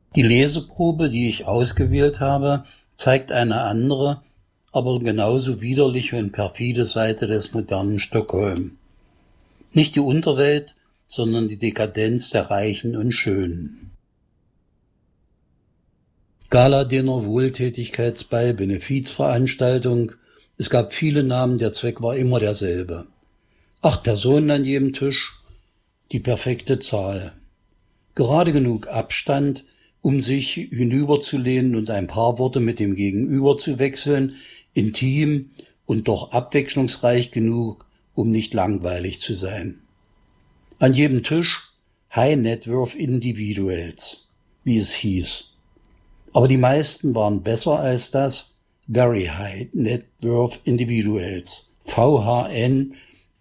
Die Leseprobe, die ich ausgewählt habe, zeigt eine andere, aber genauso widerliche und perfide Seite des modernen Stockholm. Nicht die Unterwelt, sondern die Dekadenz der Reichen und Schönen. Gala-Dinner, Wohltätigkeitsball, Benefizveranstaltung. Es gab viele Namen, der Zweck war immer derselbe. 8 Personen an jedem Tisch, die perfekte Zahl. Gerade genug Abstand, um sich hinüberzulehnen und ein paar Worte mit dem Gegenüber zu wechseln, intim und doch abwechslungsreich genug, um nicht langweilig zu sein. An jedem Tisch High Net Worth Individuals, wie es hieß. Aber die meisten waren besser als das Very High Net Worth Individuals, VHNWIS.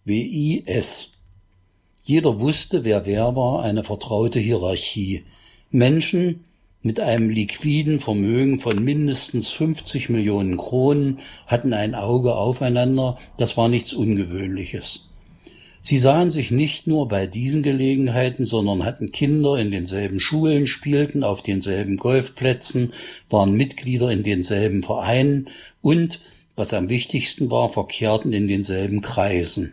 Jeder wusste, wer war, eine vertraute Hierarchie. Menschen mit einem liquiden Vermögen von mindestens 50 Millionen Kronen hatten ein Auge aufeinander, das war nichts Ungewöhnliches. Sie sahen sich nicht nur bei diesen Gelegenheiten, sondern hatten Kinder in denselben Schulen, spielten auf denselben Golfplätzen, waren Mitglieder in denselben Vereinen und, was am wichtigsten war, verkehrten in denselben Kreisen.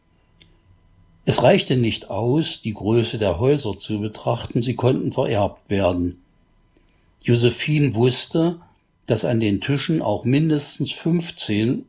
Es reichte nicht aus, die Größe der Häuser zu betrachten, sie konnten vererbt werden. Josephine wusste, dass an den Tischen auch mindestens 15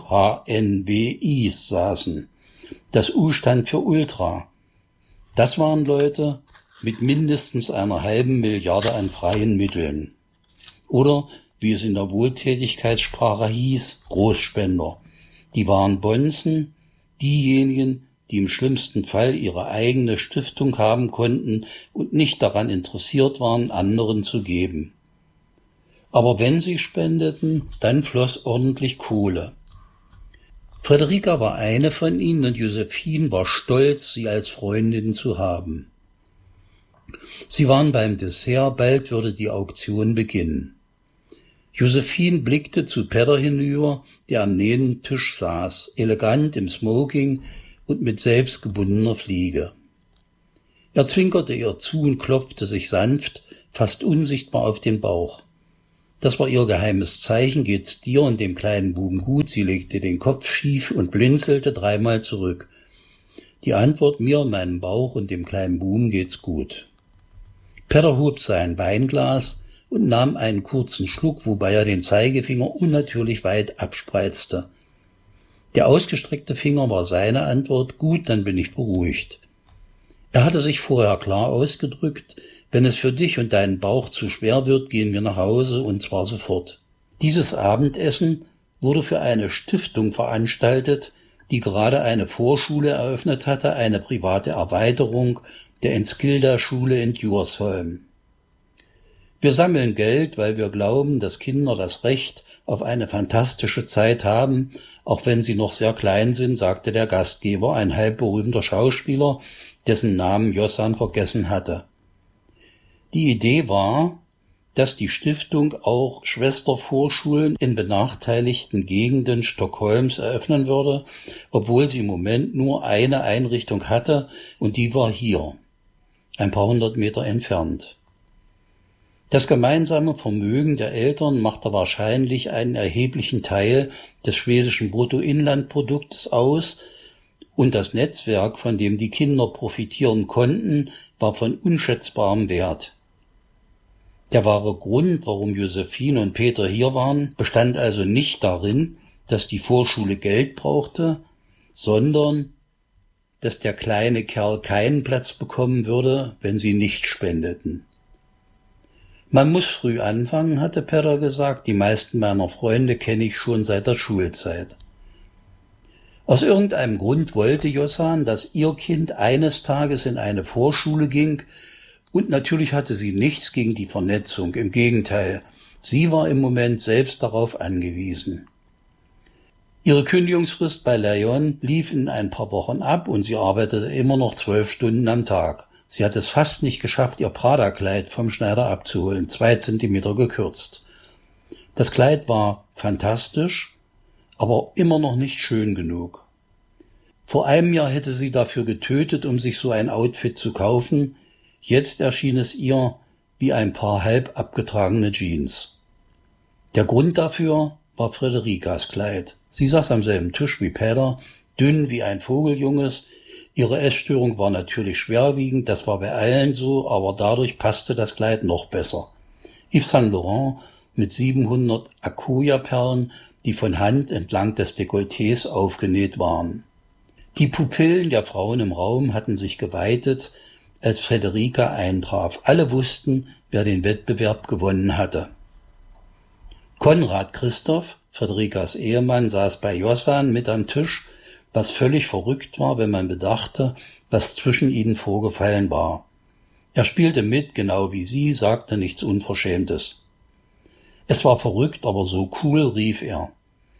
UHNWIs saßen. Das U stand für Ultra. Das waren Leute mit mindestens einer halben Milliarde an freien Mitteln. Oder, wie es in der Wohltätigkeitssprache hieß, Großspender. Die waren Bonzen, diejenigen, die im schlimmsten Fall ihre eigene Stiftung haben konnten und nicht daran interessiert waren, anderen zu geben. Aber wenn sie spendeten, dann floss ordentlich Kohle. Frederika war eine von ihnen und Josephine war stolz, sie als Freundin zu haben. Sie waren beim Dessert, bald würde die Auktion beginnen. Josephine blickte zu Petter hinüber, der am Nebentisch saß, elegant im Smoking und mit selbstgebundener Fliege. Er zwinkerte ihr zu und klopfte sich sanft, fast unsichtbar auf den Bauch. Das war ihr geheimes Zeichen, geht's dir und dem kleinen Buben gut? Sie legte den Kopf schief und blinzelte 3-mal zurück. Die Antwort, mir, meinem Bauch und dem kleinen Buben geht's gut. Petter hob sein Weinglas und nahm einen kurzen Schluck, wobei er den Zeigefinger unnatürlich weit abspreizte. Der ausgestreckte Finger war seine Antwort, gut, dann bin ich beruhigt. Er hatte sich vorher klar ausgedrückt, wenn es für dich und deinen Bauch zu schwer wird, gehen wir nach Hause und zwar sofort. Dieses Abendessen wurde für eine Stiftung veranstaltet, die gerade eine Vorschule eröffnet hatte, eine private Erweiterung der Enskilda-Schule in Djursholm. Wir sammeln Geld, weil wir glauben, dass Kinder das Recht auf eine fantastische Zeit haben, auch wenn sie noch sehr klein sind, sagte der Gastgeber, ein halbberühmter Schauspieler, dessen Namen Jossan vergessen hatte. Die Idee war, dass die Stiftung auch Schwestervorschulen in benachteiligten Gegenden Stockholms eröffnen würde, obwohl sie im Moment nur eine Einrichtung hatte und die war hier, ein paar 100 Meter entfernt. Das gemeinsame Vermögen der Eltern machte wahrscheinlich einen erheblichen Teil des schwedischen Bruttoinlandproduktes aus und das Netzwerk, von dem die Kinder profitieren konnten, war von unschätzbarem Wert. Der wahre Grund, warum Josephine und Peter hier waren, bestand also nicht darin, dass die Vorschule Geld brauchte, sondern dass der kleine Kerl keinen Platz bekommen würde, wenn sie nicht spendeten. Man muss früh anfangen, hatte Petter gesagt, die meisten meiner Freunde kenne ich schon seit der Schulzeit. Aus irgendeinem Grund wollte Jossan, dass ihr Kind eines Tages in eine Vorschule ging, und natürlich hatte sie nichts gegen die Vernetzung, im Gegenteil, sie war im Moment selbst darauf angewiesen. Ihre Kündigungsfrist bei Leon lief in ein paar Wochen ab und sie arbeitete immer noch 12 Stunden am Tag. Sie hat es fast nicht geschafft, ihr Prada-Kleid vom Schneider abzuholen, 2 Zentimeter gekürzt. Das Kleid war fantastisch, aber immer noch nicht schön genug. Vor einem Jahr hätte sie dafür getötet, um sich so ein Outfit zu kaufen. Jetzt erschien es ihr wie ein paar halb abgetragene Jeans. Der Grund dafür war Frederikas Kleid. Sie saß am selben Tisch wie Peter, dünn wie ein Vogeljunges. Ihre Essstörung war natürlich schwerwiegend, das war bei allen so, aber dadurch passte das Kleid noch besser. Yves Saint Laurent mit 700 Akoya-Perlen, die von Hand entlang des Dekolletés aufgenäht waren. Die Pupillen der Frauen im Raum hatten sich geweitet, als Frederika eintraf. Alle wussten, wer den Wettbewerb gewonnen hatte. Konrad Christoph, Frederikas Ehemann, saß bei Jossan mit am Tisch, was völlig verrückt war, wenn man bedachte, was zwischen ihnen vorgefallen war. Er spielte mit, genau wie sie, sagte nichts Unverschämtes. Es war verrückt, aber so cool, rief er.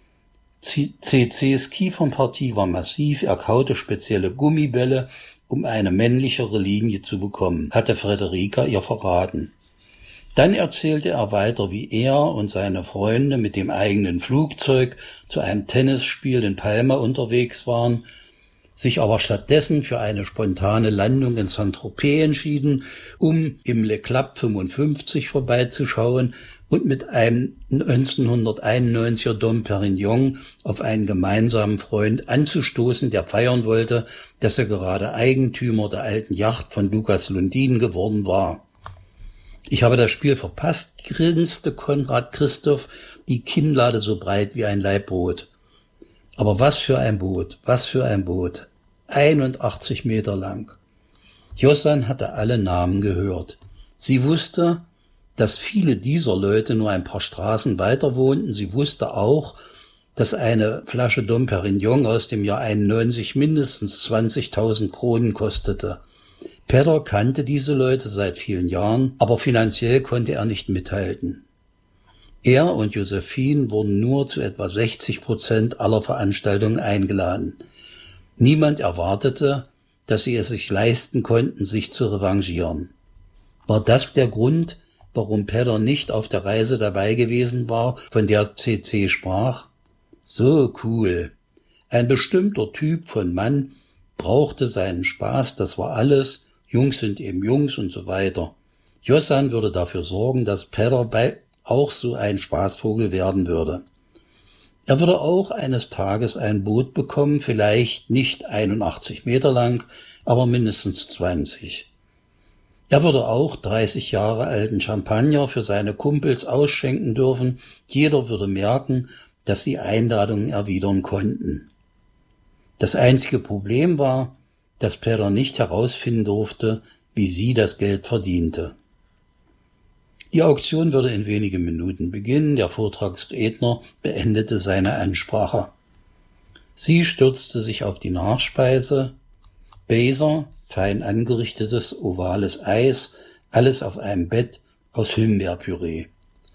CCs Kiefernpartie war massiv, er kaute spezielle Gummibälle, um eine männlichere Linie zu bekommen, hatte Frederika ihr verraten. Dann erzählte er weiter, wie er und seine Freunde mit dem eigenen Flugzeug zu einem Tennisspiel in Palma unterwegs waren, sich aber stattdessen für eine spontane Landung in Saint-Tropez entschieden, um im Le Club 55 vorbeizuschauen und mit einem 1991er Dom Perignon auf einen gemeinsamen Freund anzustoßen, der feiern wollte, dass er gerade Eigentümer der alten Yacht von Lucas Lundin geworden war. Ich habe das Spiel verpasst, grinste Konrad Christoph, die Kinnlade so breit wie ein Laib Brot. Aber was für ein Boot, 81 Meter lang. Jossan hatte alle Namen gehört. Sie wusste, dass viele dieser Leute nur ein paar Straßen weiter wohnten. Sie wusste auch, dass eine Flasche Dom Perignon aus dem Jahr 91 mindestens 20.000 Kronen kostete. Peter kannte diese Leute seit vielen Jahren, aber finanziell konnte er nicht mithalten. Er und Josephine wurden nur zu etwa 60% aller Veranstaltungen eingeladen. Niemand erwartete, dass sie es sich leisten konnten, sich zu revanchieren. War das der Grund, warum Peter nicht auf der Reise dabei gewesen war, von der CC sprach? So cool. Ein bestimmter Typ von Mann brauchte seinen Spaß, das war alles. Jungs sind eben Jungs und so weiter. Jossan würde dafür sorgen, dass Peter auch so ein Spaßvogel werden würde. Er würde auch eines Tages ein Boot bekommen, vielleicht nicht 81 Meter lang, aber mindestens 20. Er würde auch 30 Jahre alten Champagner für seine Kumpels ausschenken dürfen. Jeder würde merken, dass sie Einladungen erwidern konnten. Das einzige Problem war, dass Peter nicht herausfinden durfte, wie sie das Geld verdiente. Die Auktion würde in wenigen Minuten beginnen. Der Vortragsredner beendete seine Ansprache. Sie stürzte sich auf die Nachspeise. Baser, fein angerichtetes, ovales Eis, alles auf einem Bett aus Himbeerpüree.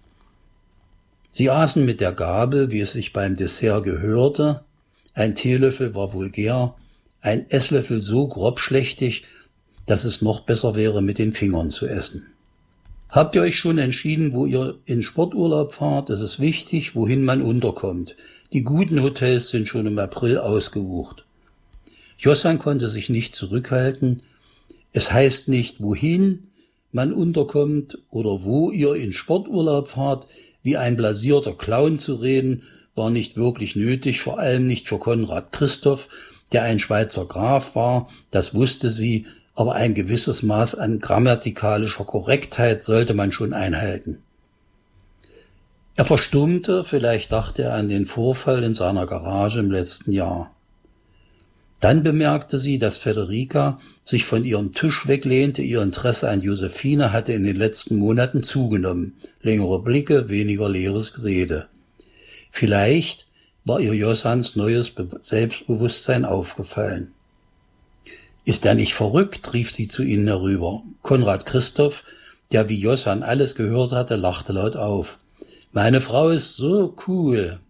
Sie aßen mit der Gabel, wie es sich beim Dessert gehörte. Ein Teelöffel war vulgär, ein Esslöffel so grobschlächtig, dass es noch besser wäre, mit den Fingern zu essen. Habt ihr euch schon entschieden, wo ihr in Sporturlaub fahrt? Es ist wichtig, wohin man unterkommt. Die guten Hotels sind schon im April ausgebucht. Jossan konnte sich nicht zurückhalten. Es heißt nicht, wohin man unterkommt oder wo ihr in Sporturlaub fahrt. Wie ein blasierter Clown zu reden, war nicht wirklich nötig, vor allem nicht für Konrad Christoph, der ein Schweizer Graf war, das wusste sie, aber ein gewisses Maß an grammatikalischer Korrektheit sollte man schon einhalten. Er verstummte, vielleicht dachte er an den Vorfall in seiner Garage im letzten Jahr. Dann bemerkte sie, dass Frederica sich von ihrem Tisch weglehnte. Ihr Interesse an Josephine hatte in den letzten Monaten zugenommen. Längere Blicke, weniger leeres Gerede. Vielleicht war ihr Jossans neues Selbstbewusstsein aufgefallen. Ist er nicht verrückt, rief sie zu ihnen herüber. Konrad Christoph, der wie Jossan alles gehört hatte, lachte laut auf. Meine Frau ist so cool.